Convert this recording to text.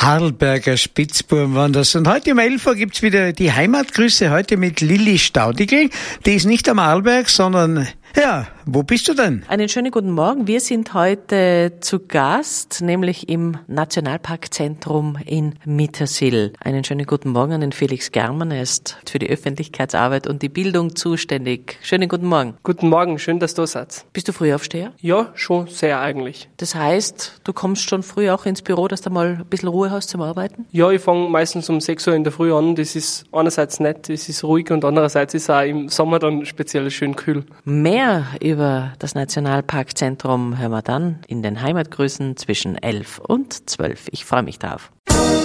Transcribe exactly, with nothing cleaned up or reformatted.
Arlberger Spitzbuben waren das. Und heute um elf Uhr gibt's wieder die Heimatgrüße, heute mit Lilli Staudigl. Die ist nicht am Arlberg, sondern, ja, wo bist du denn? Einen schönen guten Morgen. Wir sind heute zu Gast, nämlich im Nationalparkzentrum in Mittersill. Einen schönen guten Morgen an den Felix Germann. Er ist für die Öffentlichkeitsarbeit und die Bildung zuständig. Schönen guten Morgen. Guten Morgen, schön, dass du da seid. Bist du Frühaufsteher? Ja, schon sehr eigentlich. Das heißt, du kommst schon früh auch ins Büro, dass du mal ein bisschen Ruhe hast zum Arbeiten? Ja, ich fange meistens um sechs Uhr in der Früh an. Das ist einerseits nett, es ist ruhig und andererseits ist auch im Sommer dann speziell schön kühl. Mehr über das Nationalparkzentrum hören wir dann in den Heimatgrüßen zwischen elf und zwölf. Ich freue mich drauf.